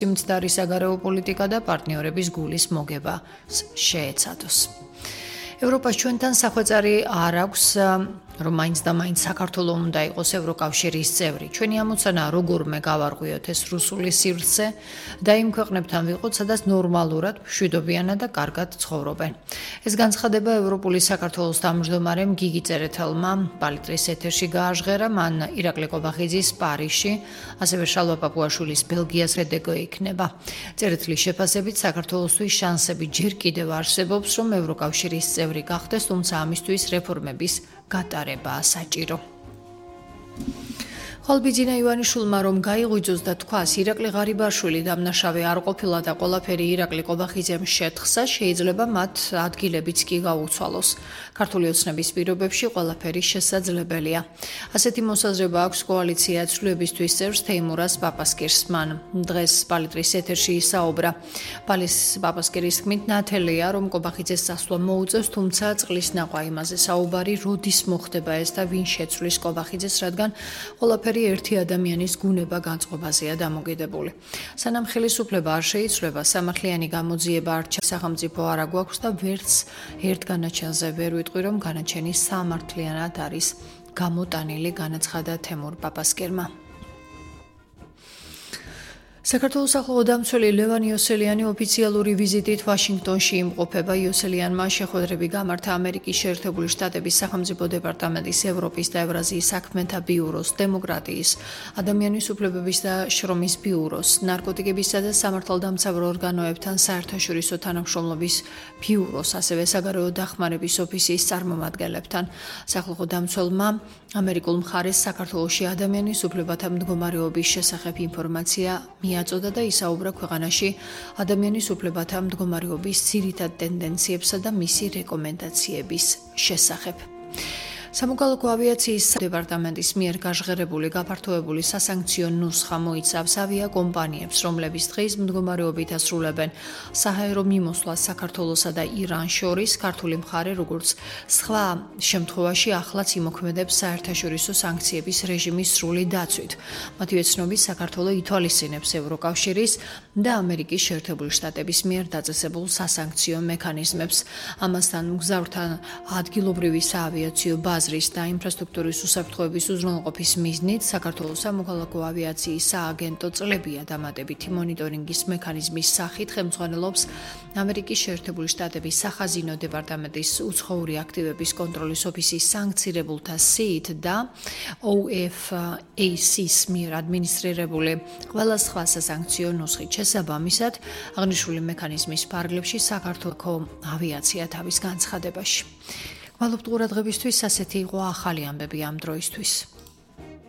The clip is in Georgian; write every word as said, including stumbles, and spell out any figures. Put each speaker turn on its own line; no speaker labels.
მცდარი საგარეო პოლიტიკა და პარტნიორების გულის მოგება შეეცადოს. ევროპას ჩვენთან სახვეწარი არ აქვს, რომ მაინც და მაინც საქართველო უნდა იყოს ევროკავშირის წევრი. ჩვენი ამოცანა როგორმე გავარღვიოთ ეს რუსული სივრცე და იმ ქვეყნებთან ვიყოთ, სადაც ნორმალურად, მშვიდობიანად და კარგად ცხოვრობენ. ეს განცხადება ევროპული საქართველოს თავმჯდომარემ გიგი წერეთელმა პალიტრის ეთერში გააჟღერა, მან ირაკლი ყობახიძის პარიზში, ასევე შალვა პაპუაშვილის ბელგიას შედეგო იქნება. წერეთლის შეფასებით საქართველოსთვის შანსები ჯერ კიდევ არსებობს, რომ ევროკავშირის წევრი გახდეს, თუმცა ამისთვის რეფორმების გატარებაა საჭირო. ხალბიძინა ივანიშვილმა რომ გაიღვიძოს და თქვას ირაკლი ღარიბაშვილი დამნაშავე არ ყოფილა და ყველაფერი ირაკლი ყობახიძემ შეთხსა, შეიძლება მათ ადგილებიც კი გაუცვალოს. ქართული ოცნების პირობებში ყველაფერი შესაძლებელია. ასეთი მოსაზრება აქვს კოალიცია ცვლილებისთვის წევრს თეიმურაზ პაპასკირს. მან დღეს პალიტრის ეთერში ისაუბრა. პალის პაპასკირის თქმით ნათელია, რომ ყობახიძეს წასვლა მოუწევს, თუმცა წყლის ნაყვა იმაზე საუბარი, როდის მოხდება ეს და ვინ შეცვლის ყობახიძეს, რადგან ყველაფერი ერთი ადამიანის გუნება განწყობაზეა დამოკიდებული. სანამ ხელისუფლება არ შეიცვლება, სამართლიანი გამოძიება არ ჩანს, სახელმწიფო არ აგვაქვს და ვერც ერთ განაჩენზე ვერ ვიტყვი, რომ განაჩენი სამართლიანად არის გამოტანილი, განაცხადა თემურ პაპასკერმა. საქართველოს ახლო დამცველი ლევან იოსელიანი ოფიციალური ვიზიტით ვაშინგტონში იმყოფება. იოსელიანმა შეხვედრები გამართა ამერიკის შეერთებული შტატების სახელმწიფო დეპარტამენტის ევროპის და ევრაზიის საქმეთა ბიუროს, დემოკრატიის, ადამიანის უფლებების და შრომის ბიუროს, ნარკოტიკებისა და სამართალდამცავ ორგანოებთან საერთაშორისო თანამშრომლობის ბიუროს, ასევე საგარეო დახმარების ოფისის წარმომადგენლებთან. სახალხო დამცველმა ამერიკულ მხარეს საქართველოში ადამიანის უფლებათა მდგომარეობის შესახებ ინფორმაცია მიაწოდა და ისაუბრა ქვეყანაში ადამიანის უფლებათა მდგომარეობის ძირითად ტენდენციებსა და მისი რეკომენდაციების შესახებ. სამოქალაქო ავიაციის დეპარტამენტის მიერ გაჟღერებული გაფართოებული სასანქციო ნუსხა მოიცავს ავიაკომპანიებს, რომლებიც დღის მდგომარეობით ასრულებენ საჰაერო მიმოსვლას საქართველოსა და ირანს შორის. ქართული მხარე, როგორც სხვა შემთხვევაში, ახლაც იმოქმედებს საერთაშორისო სანქციების რეჟიმის სრული დაცვით. მათივე ცნობით, საქართველო ითვალისწინებს ევროკავშირის და ამერიკის შეერთებული შტატების მიერ დაწესებულ სასანქციო მექანიზმებს. ამასთან მგზავრთა ადგილობრივი საავიაციო ბაზრის და ინფრასტრუქტურის უსაფრთხოების უზრუნველყოფის მიზნით საქართველოს სამოქალაქო ავიაციის სააგენტო წლებია დამატებითი მონიტორინგის მექანიზმის სახით ხელმძღვანელობს ამერიკის შეერთებული შტატების სახაზინო დეპარტამენტის უცხოური აქტივების კონტროლის ოფისის სანქცირებულთა სიით და O F A C-ის მიერ ადმინისტრირებული ყველა სხვა სასანქციო ნუსხით. შესაბამისად, აღნიშნული მექანიზმის ფარგლებში საქართველოს ავიაცია თავის განცხადებაში. გვალობთ ყურადღებისთვის, ასეთი იყო ახალი ამბები ამ დროისთვის.